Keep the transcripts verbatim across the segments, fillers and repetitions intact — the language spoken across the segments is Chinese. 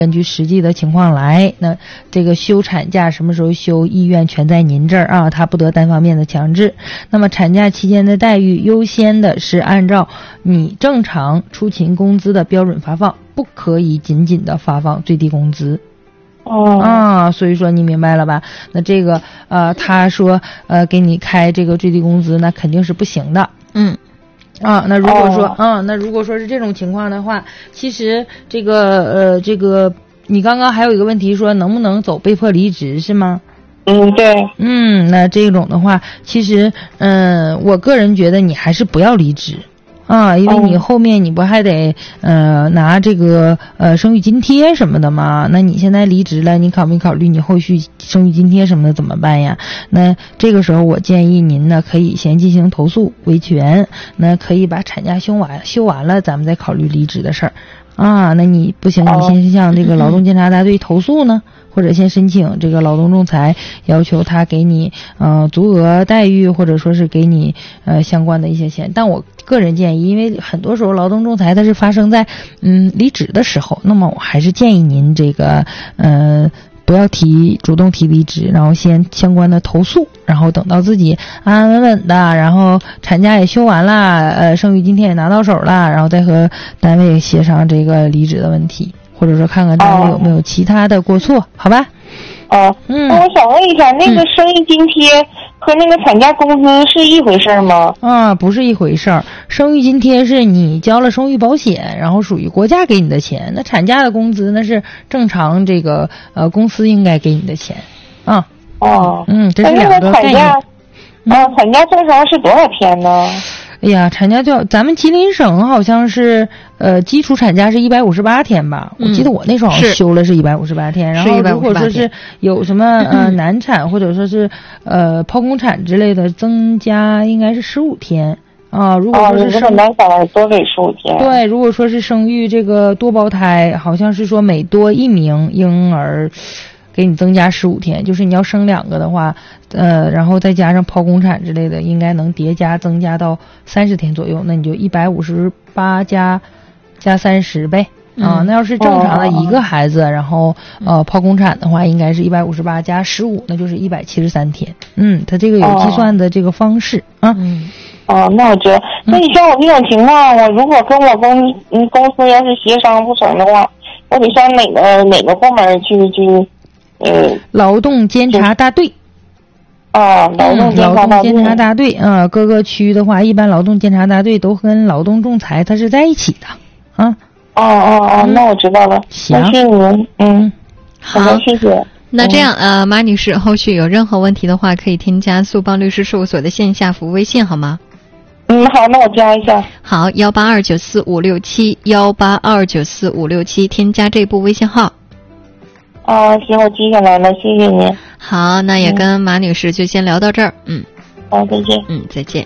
根据实际的情况来，那这个休产假什么时候休，意愿全在您这儿啊，他不得单方面的强制。那么产假期间的待遇，优先的是按照你正常出勤工资的标准发放，不可以仅仅的发放最低工资。 哦啊，所以说你明白了吧？那这个呃，他说呃给你开这个最低工资，那肯定是不行的。 嗯。 啊，那如果说， 哦、 嗯，那如果说是这种情况的话，其实这个呃，这个你刚刚还有一个问题说能不能走被迫离职是吗？ 嗯，对。 嗯，那这种的话，其实，嗯，我个人觉得你还是不要离职。啊，因为你后面你不还得呃拿这个呃生育津贴什么的吗？那你现在离职了，你考没考虑你后续生育津贴什么的怎么办呀？那这个时候我建议您呢，可以先进行投诉维权，那可以把产假休完休完了，咱们再考虑离职的事儿。啊，那你不行，你先向这个劳动监察大队投诉呢，或者先申请这个劳动仲裁，要求他给你呃足额待遇，或者说是给你呃相关的一些钱。但我个人建议，因为很多时候劳动仲裁它是发生在嗯离职的时候，那么我还是建议您这个呃不要提主动提离职，然后先相关的投诉，然后等到自己安安稳稳的，然后产假也休完了，呃生育津贴也拿到手了，然后再和单位协商这个离职的问题，或者说看看单位有没有其他的过错，好吧？ 哦，嗯，那我想问一下，那个生育津贴和那个产假工资是一回事儿吗？ 啊，不是一回事儿。生育津贴是你交了生育保险，然后属于国家给你的钱。那产假的工资那是正常这个呃公司应该给你的钱。啊， 哦， 嗯，这是两个概念。 产假，啊，产假正常是多少天呢？ 哎呀，产假就咱们吉林省好像是呃基础产假是一百五十八天吧、嗯，我记得我那时候好像休了是一百五十八天，然后如果说是有什么呃难产或者说是呃剖宫产之类的增加，应该是十五天啊。如果说是生、 哦、难产多给十五天。 对，如果说是生育这个多胞胎，好像是说每多一名婴儿给你增加十五天，就是你要生两个的话，呃，然后再加上剖宫产之类的，应该能叠加增加到三十天左右。那你就一百五十八加加三十呗，啊、嗯，那要是正常的一个孩子，哦、然后呃剖宫产的话，应该是一百五十八加十五，那就是一百七十三天。嗯，它这个有计算的这个方式、哦、啊。 嗯。哦，那我觉得，那你像我这种情况，我如果跟我公嗯公司要是协商不成的话，我得上哪个哪个部门去去？呃， 劳动监察大队。 啊，劳动监察大队。 劳动监察大队啊，各个区的话，一般劳动监察大队都跟劳动仲裁它是在一起的啊。 哦哦哦，那我知道了。 行， 谢谢您。嗯， 好， 谢谢。 那这样呃，马女士，后续有任何问题的话，可以添加速邦律师事务所的线下服务微信，好吗？ 嗯，好，那我加一下。 好，幺八二九四五六七，幺八二九四五六七，添加这部微信号。 啊，行，我记下来了，谢谢您。 好，那也跟马女士就先聊到这儿。嗯， 好，再见。 嗯，再见。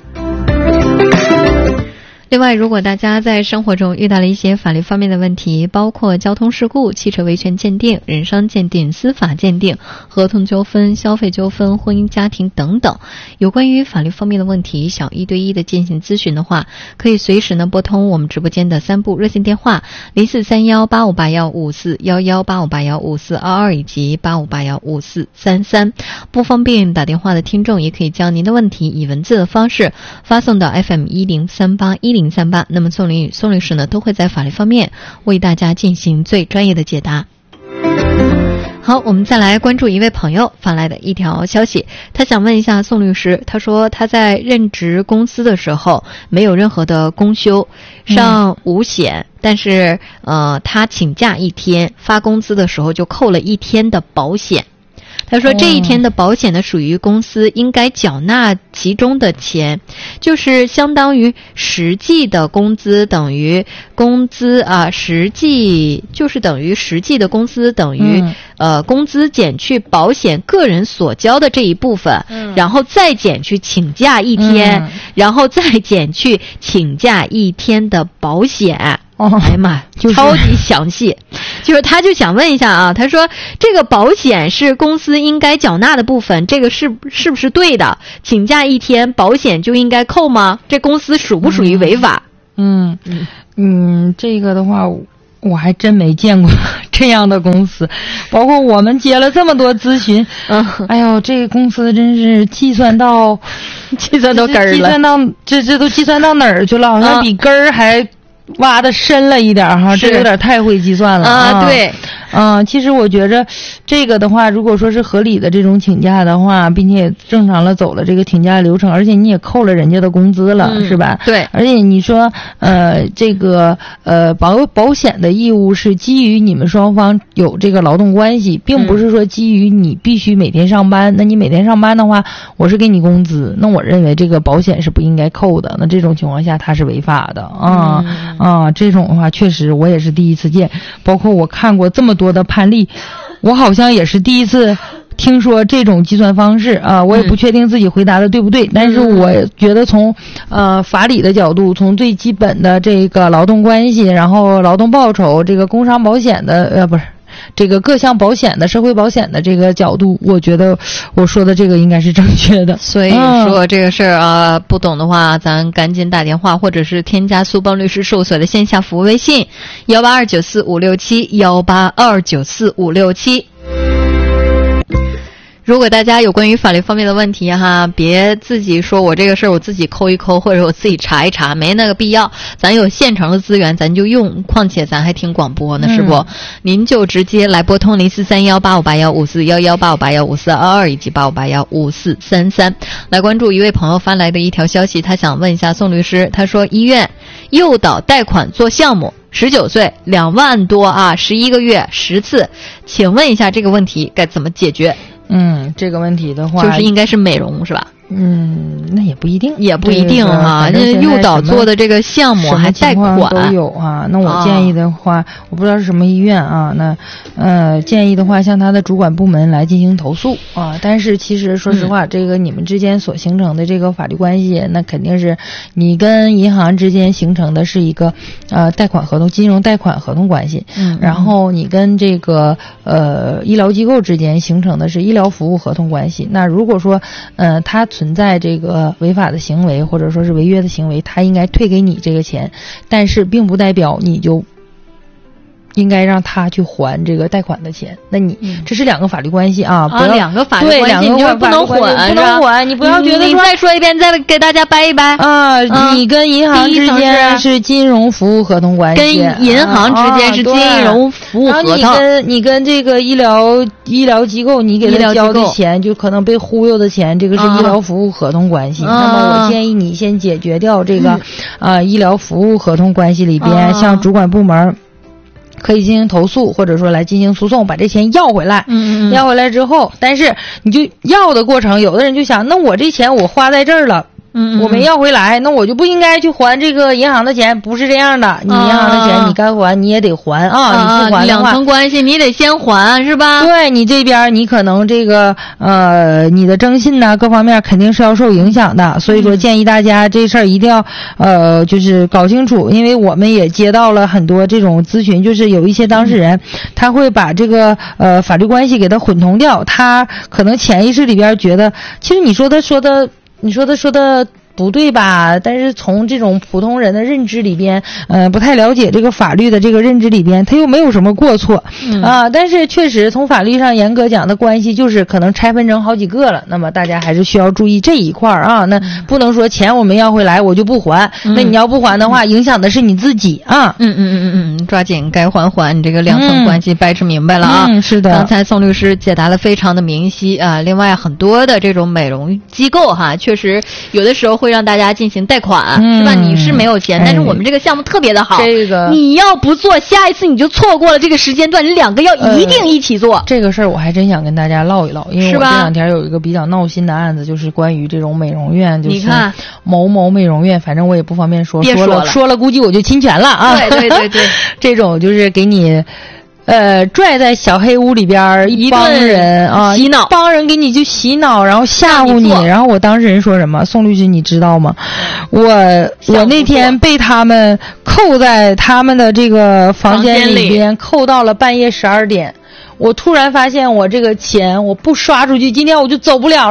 另外，如果大家在生活中遇到了一些法律方面的问题，包括交通事故、汽车维权鉴定、人伤鉴定、司法鉴定、合同纠纷、消费纠纷、婚姻家庭等等，有关于法律方面的问题，想一对一的进行咨询的话，可以随时呢拨通我们直播间的三部热线电话零四三幺八五八幺五四幺幺八五八幺五四二二以及八五八幺五四三三。不方便打电话的听众，也可以将您的问题以文字的方式发送到 F M 一零三八一零三八，那么宋律宋律师呢都会在法律方面为大家进行最专业的解答。好，我们再来关注一位朋友发来的一条消息，他想问一下宋律师，他说他在任职公司的时候没有任何的公休，上五险、嗯、但是呃他请假一天，发工资的时候就扣了一天的保险。他说这一天的保险呢属于公司应该缴纳其中的钱，就是相当于实际的工资等于工资啊，实际就是等于实际的工资等于、嗯、呃工资减去保险个人所交的这一部分、嗯、然后再减去请假一天、嗯、然后再减去请假一天的保险。哦，哎呀妈，就是、超级详细，就是他就想问一下啊，他说这个保险是公司应该缴纳的部分，这个是是不是对的？请假一天，保险就应该扣吗？这公司属不属于违法？ 嗯嗯嗯，这个的话， 我还真没见过这样的公司，包括我们接了这么多咨询， 嗯， 哎呦，这个公司真是计算到， 计算到根儿了， 计算到这这都计算到哪儿去了？好像比根儿还挖的深了一点哈，这有点太会计算了啊！对， 嗯，其实我觉着这个的话，如果说是合理的这种请假的话，并且也正常了走了这个请假流程，而且你也扣了人家的工资了， 嗯、 是吧？ 对， 而且你说呃这个呃保保险的义务是基于你们双方有这个劳动关系，并不是说基于你必须每天上班。嗯、那你每天上班的话，我是给你工资，那我认为这个保险是不应该扣的。那这种情况下，它是违法的啊。嗯啊，这种的话确实我也是第一次见，包括我看过这么多的判例，我好像也是第一次听说这种计算方式啊，我也不确定自己回答的对不对，但是我觉得从呃法理的角度，从最基本的这个劳动关系，然后劳动报酬，这个工伤保险的呃不是这个各项保险的社会保险的这个角度，我觉得我说的这个应该是正确的。 所以说这个事儿啊，不懂的话，咱赶紧打电话，或者是添加苏邦律师事务所的线下服务微信幺八二九四五六七幺八二九四五六七。如果大家有关于法律方面的问题哈，别自己说我这个事儿我自己抠一抠，或者我自己查一查，没那个必要。咱有现成的资源咱就用，况且咱还听广播呢，是不？嗯、您就直接来拨通零四三幺八五八幺五四幺幺八五八幺五四二二以及八五八幺五四三三，来关注一位朋友发来的一条消息，他想问一下宋律师，他说医院诱导贷款做项目。十九岁，两万多啊，十一个月，十次，请问一下这个问题该怎么解决？ 嗯，这个问题的话， 就是应该是美容是吧？ 嗯，那也不一定， 也不一定啊。这诱导做的这个项目还贷款都有啊。那我建议的话，哦、我不知道是什么医院啊。那呃，建议的话，向他的主管部门来进行投诉啊。但是其实说实话，嗯、这个你们之间所形成的这个法律关系，那肯定是你跟银行之间形成的是一个呃贷款合同、金融贷款合同关系。嗯。然后你跟这个呃医疗机构之间形成的是医疗服务合同关系。那如果说呃他存在这个违法的行为或者说是违约的行为，他应该退给你这个钱，但是并不代表你就应该让他去还这个贷款的钱。那你、嗯、这是两个法律关系啊，不要、 啊、两个法律关系，对，两个你就不能混， 不能混，你不要觉得说、 嗯、你再说一遍，再给大家掰一掰啊、嗯！你跟银行之间是金融服务合同关系， 跟银行之间是金融服务合同。 然后你跟你跟这个医疗医疗机构，你给他交的钱就可能被忽悠的钱，这个是医疗服务合同关系。啊、那么我建议你先解决掉这个啊、嗯呃、医疗服务合同关系里边，啊、向主管部门可以进行投诉，或者说来进行诉讼，把这钱要回来。嗯嗯。要回来之后，但是你就要的过程，有的人就想，那我这钱我花在这儿了。嗯，我没要回来，那我就不应该去还这个银行的钱，不是这样的。你银行的钱你该还你也得还啊，啊你不还的话， 两层关系你得先还是吧？ 对，你这边你可能这个呃你的征信呐各方面肯定是要受影响的，所以说建议大家这事儿一定要呃就是搞清楚，因为我们也接到了很多这种咨询，就是有一些当事人、嗯、他会把这个呃法律关系给他混同掉，他可能潜意识里边觉得，其实你说他说的。你说他说的不对吧？但是从这种普通人的认知里边，呃，不太了解这个法律的这个认知里边，他又没有什么过错、嗯、啊。但是确实从法律上严格讲的关系，就是可能拆分成好几个了。那么大家还是需要注意这一块啊。那不能说钱我们要回来我就不还，嗯、那你要不还的话，影响的是你自己啊。 嗯嗯嗯嗯嗯，抓紧该还还，你这个两层关系掰扯明白了啊。 嗯，是的。 刚才宋律师解答了非常的明晰啊。另外很多的这种美容机构哈，确实有的时候会让大家进行贷款、嗯、是吧？你是没有钱、哎、但是我们这个项目特别的好， 这个你要不做下一次你就错过了这个时间段，你两个要一定一起做、 呃、这个事儿我还真想跟大家唠一唠，因为我这两天有一个比较闹心的案子，就是关于这种美容院，就是某某美容院，反正我也不方便说， 别说了说了估计我就侵权了啊。 对对对对这种就是给你呃，拽在小黑屋里边一帮人啊， 洗脑， 帮人给你就洗脑，然后吓唬你。然后我当事人说什么？宋律师，你知道吗？我我那天被他们扣在他们的这个房间里边，扣到了半夜十二点。我突然发现我这个钱我不刷出去，今天我就走不了了。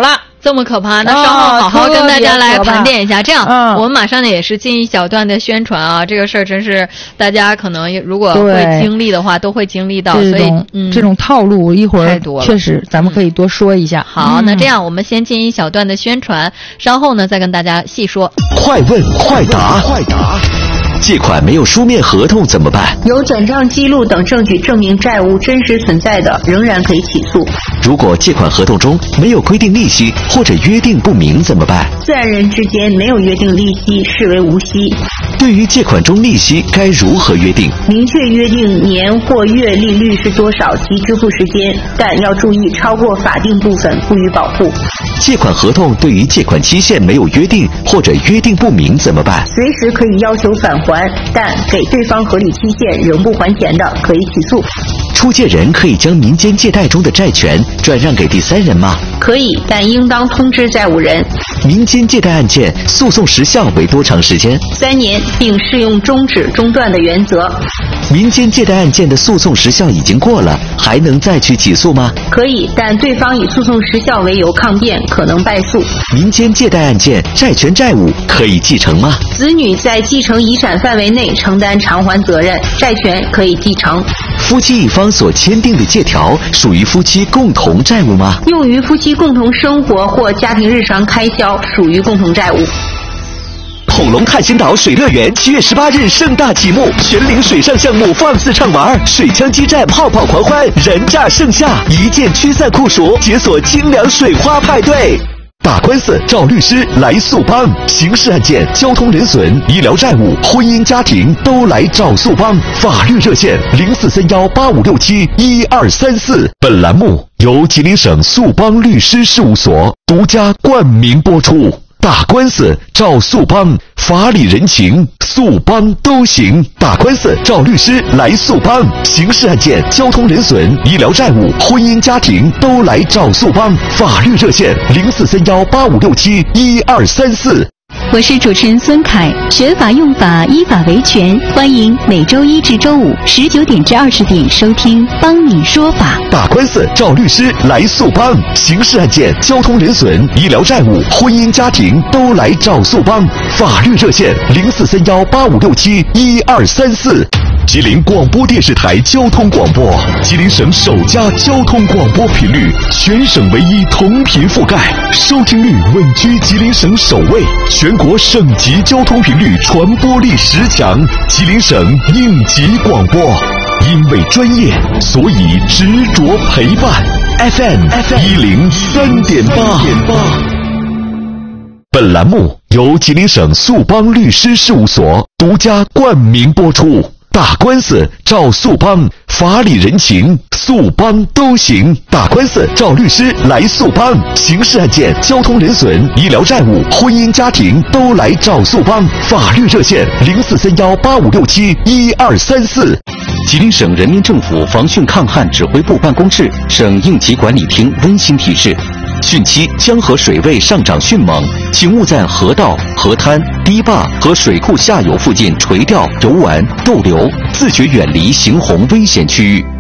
这么可怕，那稍后好好跟大家来盘点一下。这样， 嗯、 我们马上呢也是进一小段的宣传啊。这个事儿真是大家可能如果会经历的话，都会经历到。所以，嗯， 这种套路一会儿确实咱们可以多说一下。 嗯、好，那这样我们先进一小段的宣传，稍后呢再跟大家细说。 快问快答，快答。借款没有书面合同怎么办？ 有转账记录等证据证明债务真实存在的，仍然可以起诉。 如果借款合同中没有规定利息或者约定不明怎么办？ 自然人之间没有约定利息，视为无息。 对于借款中利息该如何约定？ 明确约定年或月利率是多少及支付时间，但要注意超过法定部分不予保护。 借款合同对于借款期限没有约定或者约定不明怎么办？ 随时可以要求返还，但给对方合理期限仍不还钱的，可以起诉。 出借人可以将民间借贷中的债权转让给第三人吗？ 可以，但应当通知债务人。 民间借贷案件诉讼时效为多长时间？ 三年，并适用终止中断的原则。 民间借贷案件的诉讼时效已经过了，还能再去起诉吗？ 可以，但对方以诉讼时效为由抗辩，可能败诉。 民间借贷案件债权债务可以继承吗？ 子女在继承遗产范围内承担偿还责任，债权可以继承。 夫妻一方所签订的借条属于夫妻共同债务吗？ 用于夫妻共同生活或家庭日常开销，属于共同债务。 恐龙探险岛水乐园七月十八日盛大启幕，全龄水上项目放肆畅玩，水枪激战，泡泡狂欢，人炸盛夏，一键驱散酷暑，解锁清凉水花派对。打官司找律师来速帮，刑事案件、交通人损、医疗债务、婚姻家庭都来找速帮。法律热线零四三幺八五六七一二三四。本栏目由吉林省速帮律师事务所独家冠名播出。打官司找速帮，法理人情速帮都行。打官司找律师来速帮，刑事案件、交通人损、医疗债务、婚姻家庭都来找速帮。法律热线零四三幺八五六七一二三四。 我是主持人孙凯，学法用法，依法维权，欢迎每周一至周五十九点至二十点收听《帮你说法》。 打官司找律师来速帮，刑事案件、交通人损、医疗债务、婚姻家庭都来找速帮。法律热线零四三幺八五六七一二三四。吉林广播电视台交通广播，吉林省首家交通广播频率，全省唯一同频覆盖，收听率稳居吉林省首位，全国省级交通频率传播力十强，吉林省应急广播。因为专业，所以执着陪伴。F M 一零三点八。本栏目由吉林省速帮律师事务所独家冠名播出。打官司找速帮，法理人情速帮都行。打官司找律师来速帮，刑事案件、交通人损、医疗债务、婚姻家庭都来找速帮。法律热线零四三幺八五六七一二三四。吉林省人民政府防汛抗旱指挥部办公室、省应急管理厅温馨提示：汛期江河水位上涨迅猛，请勿在河道、河滩、堤坝和水库下游附近垂钓、游玩、逗留，自觉远离行洪危险区域。